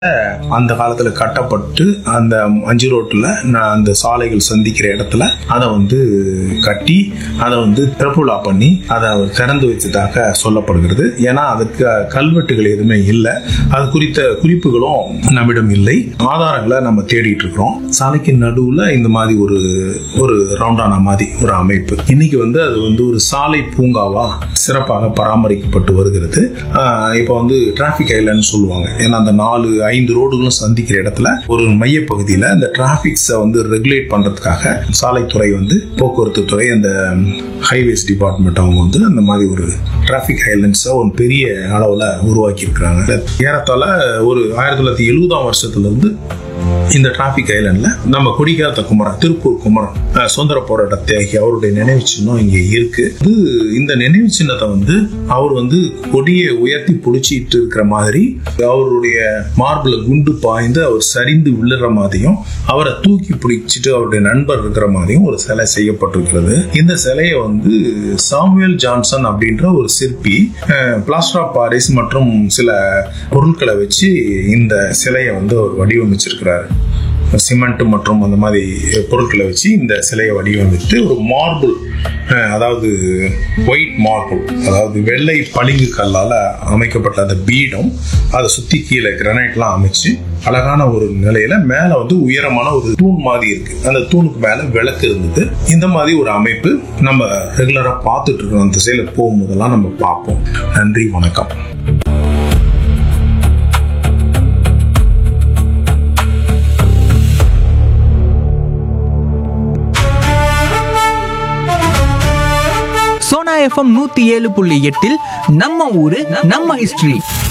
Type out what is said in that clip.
அந்த காலத்துல கட்டப்பட்டு அந்த அஞ்சு ரோட்டுல அந்த சாலைகள் சந்திக்கிற இடத்துல அதை கட்டி அதை திறப்புலா பண்ணி அதை திறந்து வச்சதாக சொல்லப்படுகிறது. ஏன்னா அதுக்கு கல்வெட்டுகள் எதுவுமே இல்லை, அது குறித்த குறிப்புகளும் நம்மிடம் இல்லை. ஆதாரங்களை நம்ம தேடிட்டு இருக்கிறோம். சாலைக்கு நடுவுல இந்த மாதிரி ஒரு ரவுண்டானா மாதிரி ஒரு அமைப்பு இன்னைக்கு அது ஒரு சாலை பூங்காவா சிறப்பாக பராமரிக்கப்பட்டு வருகிறது. இப்போ டிராபிக் ஐலண்ட் சொல்லுவாங்க. ஏன்னா அந்த 4-5 ரோடுகளும் சந்திக்கிற இடத்துல ஒரு மைய பகுதியில அந்த டிராபிக்ஸை ரெகுலேட் பண்றதுக்காக சாலைத்துறை போக்குவரத்து துறை அந்த ஹைவேஸ் டிபார்ட்மெண்ட் அவங்க அந்த மாதிரி ஒரு டிராபிக் ஐலண்ட்ஸ ஒரு பெரிய அளவுல உருவாக்கி இருக்கிறாங்க. ஏறத்தாழ ஒரு 1970ஆம் வருஷத்துல இருந்து இந்த டிராபிக் ஐலண்ட்ல நம்ம கொடிக்காத்த குமரன், திருப்பூர் குமரன் சுதந்திர போராட்ட தியாகி அவருடைய நினைவு சின்னம் இங்க இருக்கு. இந்த நினைவு சின்னத்தை அவர் கொடியை உயர்த்தி பிடிச்சிட்டு இருக்கிற மாதிரி, அவருடைய மார்பிள குண்டு பாய்ந்து அவர் சரிந்து விழுற மாதிரியும், அவரை தூக்கி பிடிச்சிட்டு அவருடைய நண்பர் இருக்கிற மாதிரியும் ஒரு சிலை செய்யப்பட்டிருக்கிறது. இந்த சிலையை சாமுவேல் ஜான்சன் அப்படின்ற ஒரு சிற்பி பிளாஸ்டர் ஆஃப் பாரிஸ் மற்றும் சில பொருட்களை வச்சு இந்த சிலையை அவர் வடிவமைச்சிருக்கிறார். சிமெண்ட் மற்றும் அந்த மாதிரி பொருட்களை வச்சு இந்த சிலையை வடிவமைத்து ஒரு மார்பிள், அதாவது ஒயிட் மார்பிள், அதாவது வெள்ளை பளிங்கு கல்லால அமைக்கப்பட்ட அந்த பீடம், அதை சுத்தி கீழே கிரானைட்லாம் அமைச்சு அழகான ஒரு நிலையில மேல உயரமான ஒரு தூண் மாதிரி இருக்கு. அந்த தூணுக்கு மேல விளக்கு இருந்தது. இந்த மாதிரி ஒரு அமைப்பு நம்ம ரெகுலரா பார்த்துட்டு இருக்கோம். அந்த திசையில போகும்போதெல்லாம் நம்ம பார்ப்போம். நன்றி, வணக்கம். சோனா FM 107.8 நம்ம ஊரு நம்ம ஹிஸ்டரி.